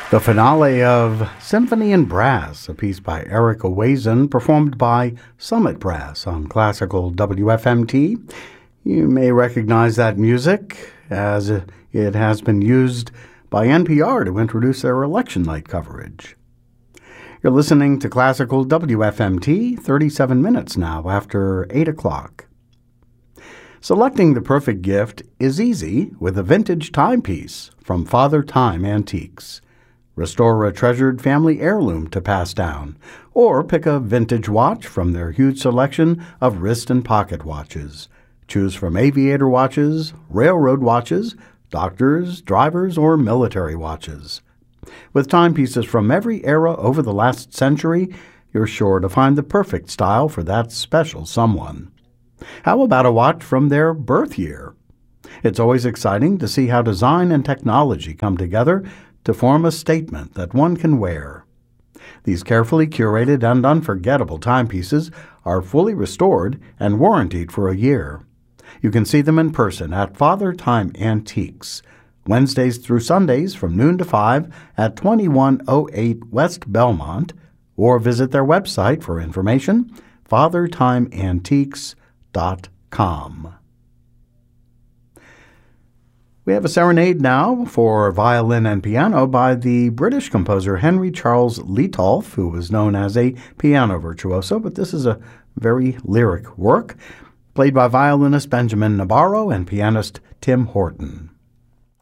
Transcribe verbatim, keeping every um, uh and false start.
The finale of Symphony in Brass, a piece by Erica Wazen, performed by Summit Brass on Classical W F M T. You may recognize that music as it has been used by N P R to introduce their election night coverage. You're listening to Classical W F M T, thirty-seven minutes now after eight o'clock. Selecting the perfect gift is easy with a vintage timepiece from Father Time Antiques. Restore a treasured family heirloom to pass down, or pick a vintage watch from their huge selection of wrist and pocket watches. Choose from aviator watches, railroad watches, doctors, drivers, or military watches. With timepieces from every era over the last century, you're sure to find the perfect style for that special someone. How about a watch from their birth year? It's always exciting to see how design and technology come together to form a statement that one can wear. These carefully curated and unforgettable timepieces are fully restored and warrantied for a year. You can see them in person at Father Time Antiques, Wednesdays through Sundays from noon to five at twenty-one oh eight West Belmont, or visit their website for information, father time antiques dot com. We have a serenade now for violin and piano by the British composer Henry Charles Lietolf, who was known as a piano virtuoso, but this is a very lyric work, played by violinist Benjamin Nabarro and pianist Tim Horton.